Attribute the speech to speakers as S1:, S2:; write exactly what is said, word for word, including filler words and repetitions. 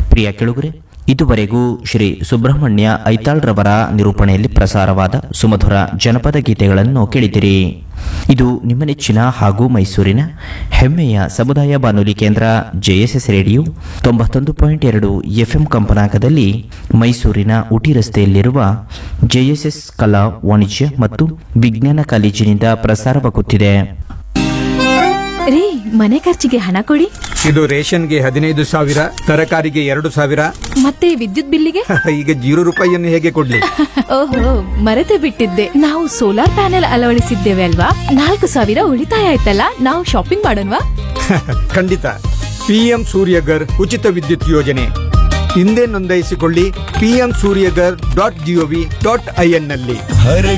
S1: ಪ್ರಿಯ ಕೆಳುಗರೆ, ಇದುವರೆಗೂ ಶ್ರೀ ಸುಬ್ರಹ್ಮಣ್ಯ ಐತಾಳ್ರವರ ನಿರೂಪಣೆಯಲ್ಲಿ ಪ್ರಸಾರವಾದ ಸುಮಧುರ ಜನಪದ ಗೀತೆಗಳನ್ನು ಕೇಳಿದಿರಿ. ಇದು ನಿಮ್ಮ ನೆಚ್ಚಿನ ಹಾಗೂ ಮೈಸೂರಿನ ಹೆಮ್ಮೆಯ ಸಮುದಾಯ ಬಾನುಲಿ ಕೇಂದ್ರ ಜೆಎಸ್ಎಸ್ ರೇಡಿಯೋ ತೊಂಬತ್ತೊಂದು ಪಾಯಿಂಟ್ ಎರಡು ಎಫ್ಎಂ ಕಂಪನಾಂಕದಲ್ಲಿ ಮೈಸೂರಿನ ಉಟಿ ರಸ್ತೆಯಲ್ಲಿರುವ ಜೆಎಸ್ಎಸ್ ಕಲಾ ವಾಣಿಜ್ಯ ಮತ್ತು ವಿಜ್ಞಾನ ಕಾಲೇಜಿನಿಂದ ಪ್ರಸಾರವಾಗುತ್ತಿದೆ.
S2: ರೀ, ಮನೆ ಖರ್ಚಿಗೆ ಹಣ ಕೊಡಿ.
S3: ಇದು ರೇಷನ್ಗೆ ಹದಿನೈದು ಸಾವಿರ, ತರಕಾರಿಗೆ ಎರಡು ಸಾವಿರ,
S2: ಮತ್ತೆ ವಿದ್ಯುತ್ ಬಿಲ್ಲಿಗೆ
S3: ಈಗ ಜೀರೋ ರೂಪಾಯಿಯನ್ನು ಹೇಗೆ ಕೊಡ್ಲಿ?
S2: ಓಹೋ, ಮರೆತೇ ಬಿಟ್ಟಿದ್ದೆ. ನಾವು ಸೋಲಾರ್ ಪ್ಯಾನೆಲ್ ಅಳವಡಿಸಿದ್ದೇವೆ ಅಲ್ವಾ, ನಾಲ್ಕು ಸಾವಿರ ಉಳಿತಾಯ ಆಯ್ತಲ್ಲ. ನಾವು ಶಾಪಿಂಗ್ ಮಾಡೋಣವಾ?
S3: ಖಂಡಿತ. ಪಿಎಂ ಸೂರ್ಯಗರ್ ಉಚಿತ ವಿದ್ಯುತ್ ಯೋಜನೆ ಹಿಂದೆ ನೋಂದಾಯಿಸಿಕೊಳ್ಳಿ. PM Surya Ghar dot gov dot IN ನಲ್ಲಿ.
S4: हर